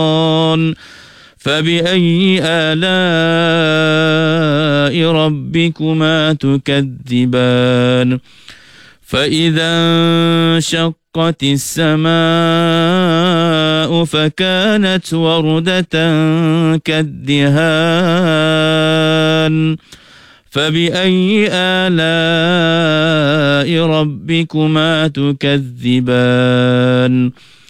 فبأي آلاء ربكما تكذبان فإذا انشقت السماء فكانت وردة كالدهان فبأي آلاء ربكما تكذبان